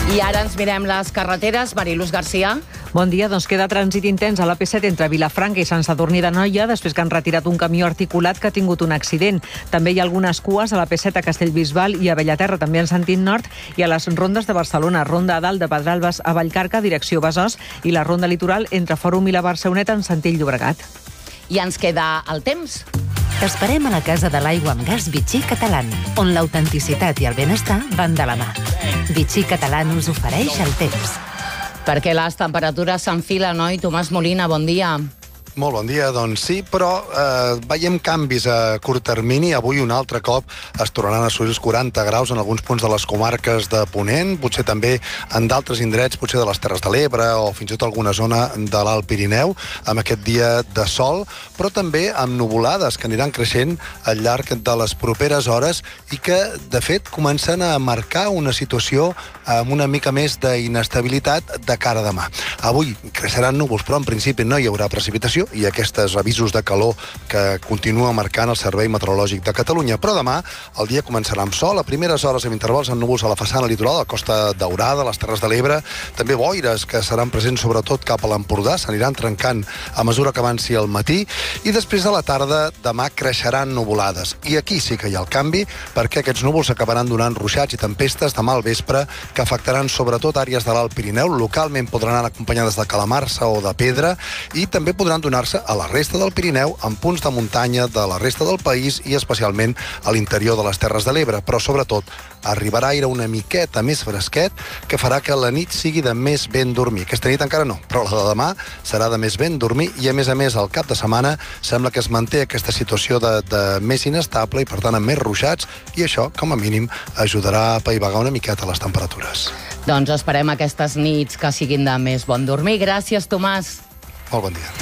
I ara ens mirem les carreteres. Mariluz Garcia. Bon dia, doncs queda trànsit intens a l'AP7 entre Vilafranca i Sant Sadurní d'Anoia després que han retirat un camió articulat que ha tingut un accident. També hi ha algunes cues a l'AP7 a Castellbisbal i a Bellaterra, també en sentit nord, i a les rondes de Barcelona, Ronda a Dalt de Pedralbes a Vallcarca, direcció Besòs, i la ronda litoral entre Fòrum i la Barceloneta en sentit Llobregat. I ens queda el temps. T'esperem a la Casa de l'Aigua amb Gas Vichy Catalán, on l'autenticitat i el benestar van de la mà. Vichy Catalán us ofereix el temps. Perquè les temperatures s'enfilen, oi? Tomàs Molina, bon dia. Molt bon dia, doncs sí, però veiem canvis a curt termini. Avui un altre cop es tornaran a assolir els 40 graus en alguns punts de les comarques de Ponent, potser també en d'altres indrets, potser de les Terres de l'Ebre o fins i tot alguna zona de l'Alt Pirineu, amb aquest dia de sol, però també amb nuvolades que aniran creixent al llarg de les properes hores i que, de fet, comencen a marcar una situació amb una mica més d'inestabilitat de cara a demà. Avui creixeran núvols, però en principi no hi haurà precipitació i aquests avisos de calor que continua marcant el Servei Meteorològic de Catalunya. Però demà el dia començarà amb sol, a primeres hores amb intervals en núvols a la façana litoral, a la Costa Daurada, a les Terres de l'Ebre, també boires que seran presents sobretot cap a l'Empordà, s'aniran trencant a mesura que avanci el matí, i després a la tarda demà creixeran nuvolades. I aquí sí que hi ha el canvi, perquè aquests núvols acabaran donant ruixats i tempestes demà al vespre que afectaran sobretot àrees de l'Alt Pirineu, localment podran anar acompanyades de calamarsa o de pedra, i també podran donar-se a la resta del Pirineu en punts de muntanya de la resta del país i especialment a l'interior de les Terres de l'Ebre, però sobretot arribarà aire una miqueta més fresquet que farà que la nit sigui de més ben dormir. Aquesta nit encara no, però la de demà serà de més ben dormir i a més al cap de setmana sembla que es manté aquesta situació de més inestable i per tant amb més ruixats, i això com a mínim ajudarà a apaivagar una miqueta les temperatures. Doncs esperem aquestes nits que siguin de més bon dormir. Gràcies, Tomàs. Molt bon dia.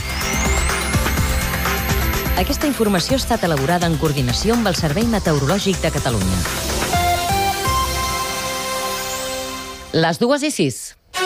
Aquesta informació ha estat elaborada en coordinació amb el Servei Meteorològic de Catalunya. Les 2:06.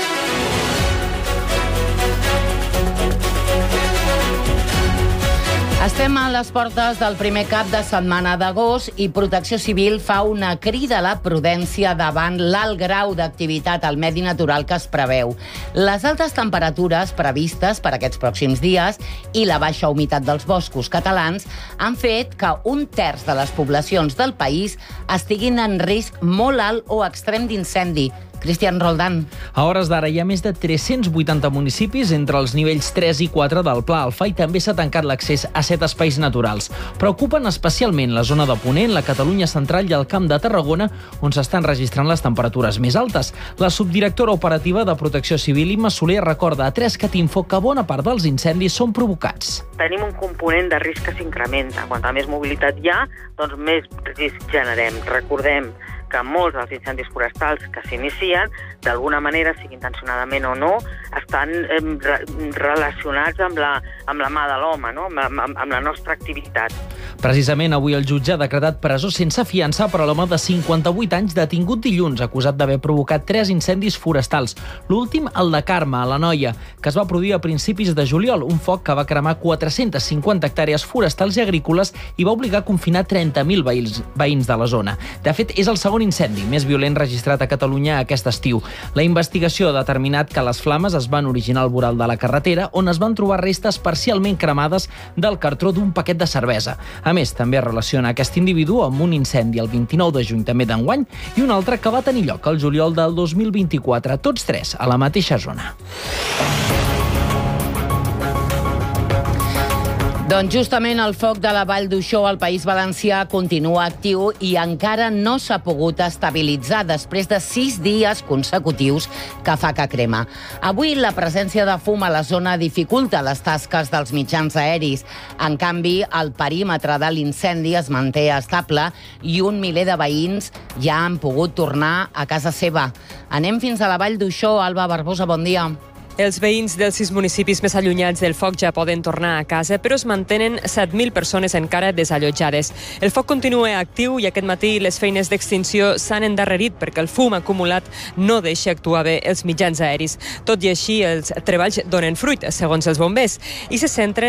Estem a les portes del primer cap de setmana d'agost i Protecció Civil fa una crida a la prudència davant l'alt grau d'activitat al medi natural que es preveu. Les altes temperatures previstes per aquests pròxims dies i la baixa humitat dels boscos catalans han fet que un terç de les poblacions del país estiguin en risc molt alt o extrem d'incendi. Cristian Roldán. A hores d'ara hi ha més de 380 municipis entre els nivells 3 i 4 del Pla Alfa i també s'ha tancat l'accés a 7 espais naturals. Preocupen especialment la zona de Ponent, la Catalunya central i el Camp de Tarragona, on s'estan registrant les temperatures més altes. La subdirectora operativa de Protecció Civil, Imma Soler, recorda a 3catinfo que bona part dels incendis són provocats. Tenim un component de risc que s'incrementa. Quanta més mobilitat hi ha, doncs més risc generem. Recordem que molts dels incendis forestals que s'inicien, d'alguna manera, sigui intencionadament o no, estan relacionats amb la mà de l'home, no? amb la nostra activitat. Precisament avui el jutge ha decretat presó sense fiança per a l'home de 58 anys detingut dilluns, acusat d'haver provocat 3 incendis forestals. L'últim, el de Carme, a l'Anoia, que es va produir a principis de juliol, un foc que va cremar 450 hectàrees forestals i agrícoles i va obligar a confinar 30.000 veïns de la zona. De fet, és el segon incendi més violent registrat a Catalunya aquest estiu. La investigació ha determinat que les flames es van originar al voral de la carretera, on es van trobar restes parcialment cremades del cartró d'un paquet de cervesa. A més, també relaciona aquest individu amb un incendi el 29 de juny també d'enguany i un altre que va tenir lloc el juliol del 2024, tots 3 a la mateixa zona. Doncs justament el foc de la Vall d'Uixó al País Valencià continua actiu i encara no s'ha pogut estabilitzar després de 6 dies consecutius que fa que crema. Avui la presència de fum a la zona dificulta les tasques dels mitjans aeris. En canvi, el perímetre de l'incendi es manté estable i 1 miler de veïns ja han pogut tornar a casa seva. Anem fins a la Vall d'Uixó. Alba Barbosa, bon dia. Els veïns dels 6 municipis més allunyats del foc ja poden tornar a casa, però es mantenen 7.000 persones encara desallotjades. El foc continua actiu i aquest matí les feines d'extinció s'han endarrerit perquè el fum acumulat no deixa actuar bé els mitjans aeris. Tot i així, els treballs donen fruit, segons els bombers, i se centren